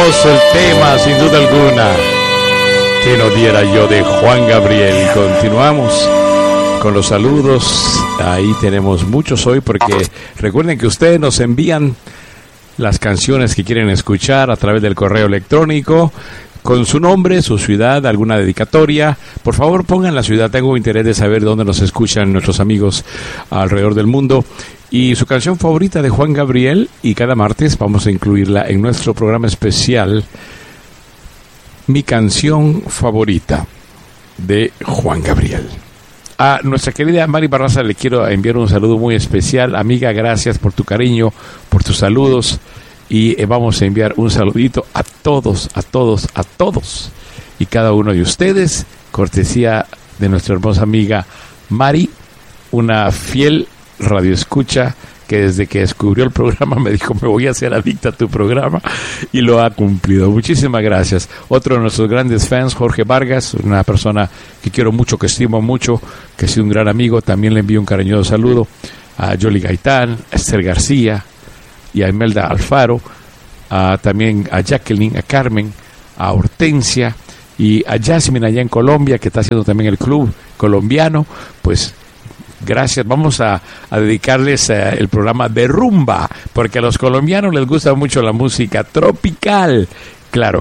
hermoso el tema, sin duda alguna. Que no diera yo de Juan Gabriel. Continuamos con los saludos. Ahí tenemos muchos hoy porque recuerden que ustedes nos envían las canciones que quieren escuchar a través del correo electrónico con su nombre, su ciudad, alguna dedicatoria. Por favor, pongan la ciudad. Tengo interés de saber dónde nos escuchan nuestros amigos alrededor del mundo. Y su canción favorita de Juan Gabriel. Y cada martes vamos a incluirla en nuestro programa especial. Mi canción favorita de Juan Gabriel. A nuestra querida Mari Barraza le quiero enviar un saludo muy especial. Amiga, gracias por tu cariño, por tus saludos. Y vamos a enviar un saludito a todos y cada uno de ustedes, cortesía de nuestra hermosa amiga Mari, una fiel radioescucha que desde que descubrió el programa me dijo: me voy a hacer adicta a tu programa, y lo ha cumplido. Muchísimas gracias. Otro de nuestros grandes fans, Jorge Vargas, una persona que quiero mucho, que estimo mucho, que ha sido un gran amigo. También le envío un cariñoso saludo a Yoli Gaitán, a Esther García y a Imelda Alfaro, también a Jacqueline, a Carmen, a Hortensia y a Jasmine allá en Colombia, que está haciendo también el club colombiano. Pues gracias. Vamos a dedicarles el programa de rumba, porque a los colombianos les gusta mucho la música tropical. Claro,